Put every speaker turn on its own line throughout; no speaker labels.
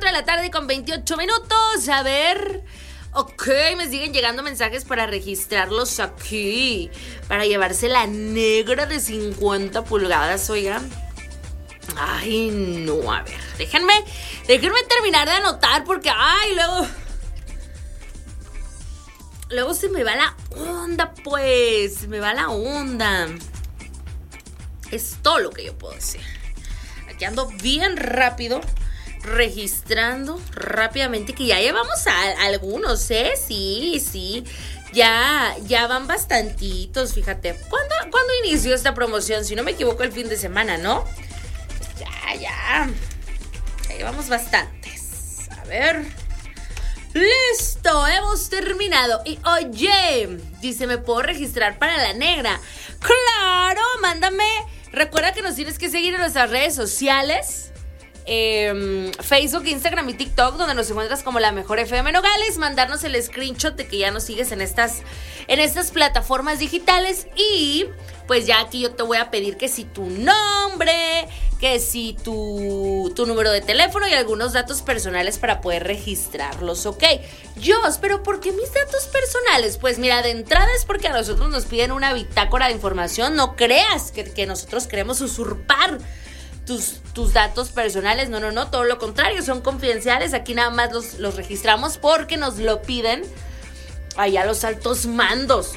4 de la tarde con 28 minutos. A ver. Ok, me siguen llegando mensajes para registrarlos aquí. Para llevarse la negra de 50 pulgadas, oigan. Ay, no, a ver. Déjenme terminar de anotar porque, ay, luego se me va la onda, pues. Se me va la onda. Es todo lo que yo puedo decir. Aquí ando bien rápido, registrando rápidamente, que ya llevamos a algunos, Sí. Ya van bastantitos, fíjate. ¿Cuándo inició esta promoción? Si no me equivoco, el fin de semana, ¿no? Ya llevamos bastantes. A ver. ¡Listo! Hemos terminado. Y oye, dice, ¿me puedo registrar para la negra? ¡Claro! Mándame. Recuerda que nos tienes que seguir en nuestras redes sociales. Facebook, Instagram y TikTok, donde nos encuentras como La Mejor FM Nogales. Mandarnos el screenshot de que ya nos sigues en estas plataformas digitales. Y pues ya aquí yo te voy a pedir que si tu nombre, que si tu número de teléfono y algunos datos personales para poder registrarlos, ¿ok? Pero ¿por qué mis datos personales? Pues mira, de entrada es porque a nosotros nos piden una bitácora de información. No creas que nosotros queremos usurpar tus datos personales. No, todo lo contrario, son confidenciales. Aquí nada más los registramos porque nos lo piden allá los altos mandos.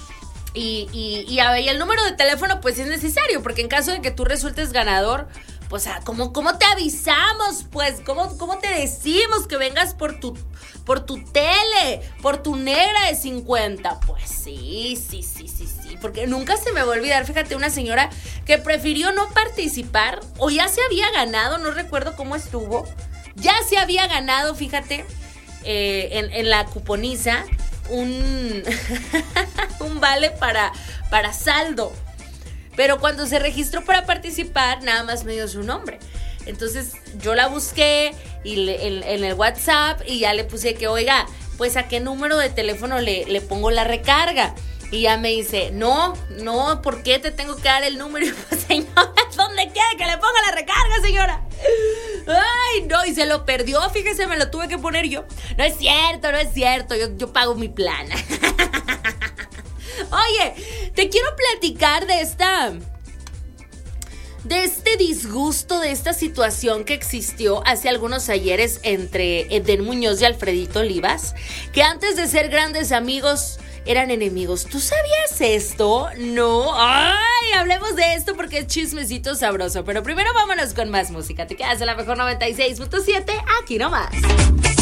Y a ver, el número de teléfono pues es necesario, porque en caso de que tú resultes ganador, pues ¿cómo te avisamos? Pues ¿cómo te decimos que vengas por tu tele, por tu negra de 50? Pues sí, porque nunca se me va a olvidar, fíjate, una señora que prefirió no participar, o ya se había ganado, no recuerdo cómo estuvo, ya se había ganado, fíjate, en la cuponiza, un vale para saldo. Pero cuando se registró para participar, nada más me dio su nombre. Entonces yo la busqué en el WhatsApp y ya le puse que, oiga, pues a qué número de teléfono le pongo la recarga. Y ya me dice, no, ¿por qué te tengo que dar el número? Y pues, señora, ¿dónde quiere que le ponga la recarga, señora? Ay, no, y se lo perdió, fíjese, me lo tuve que poner yo. No es cierto, yo pago mi plan. Oye, te quiero platicar de este disgusto, de esta situación que existió hace algunos ayeres entre Eden Muñoz y Alfredito Olivas, que antes de ser grandes amigos eran enemigos. ¿Tú sabías esto? No. Ay, hablemos de esto porque es chismecito sabroso. Pero primero vámonos con más música. Te quedas en La Mejor 96.7, aquí nomás.